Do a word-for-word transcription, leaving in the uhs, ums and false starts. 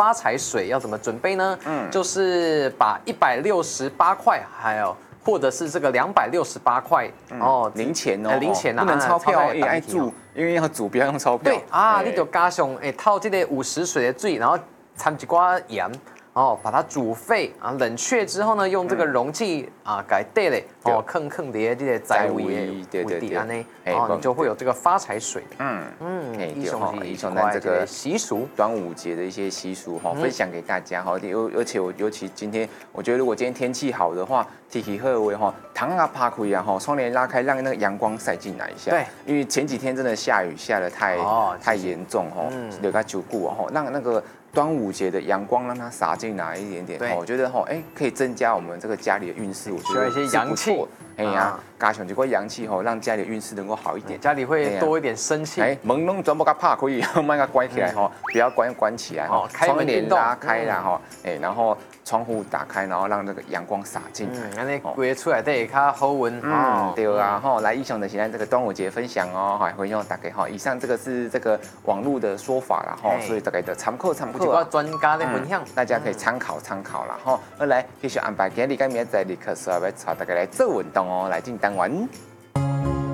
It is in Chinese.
发财水要怎么准备呢？嗯，就是把一百六十八块，还有或者是这个两百六十八块哦零钱哦， 零钱不能钞票，也爱煮，因为要煮不要用钞票。 对啊，你就加上诶套这个五十水的水，然后掺几瓜盐。哦，把它煮沸啊，冷却之后呢，用这个容器啊改对嘞，哦，坑坑的这个在位对对对， 呢，哦，你就会有这个发财水。嗯嗯，一种一种那这个习俗， 端午节的一些习俗哈，分享给大家哈。尤而且我尤其今天，我觉得如果今天天气好的话，天气好的话，糖啊趴开啊哈，窗帘拉开，让那个阳光晒进来一下。 对， 因为前几天真的下雨下的太太严重哈，留个久固哈，让那个。端午节的阳光让它洒进来一点点，我觉得哈，哎，可以增加我们这个家里的运势，我觉得一些阳气， 哎呀，加上几块阳气吼，让家里的运势能够好一点， 家里会多一点生气。 哎，门拢全部给怕可以，慢慢关起来哈，不要关关起来哈，窗帘拉开啦哈，哎，然后窗户打开，然后让这个阳光洒进来， 安尼规出来对较好闻。 嗯，对啊，哈，来，以上的现在这个端午节分享哦，哈，分享大概哈，以上这个是这个网络的说法啦哈，所以大概的参考参考。 几个专家的分享， 大家可以参考参考啦哈。二来继续安排今日跟明仔日课时候要带大家来做运动哦，来进单元。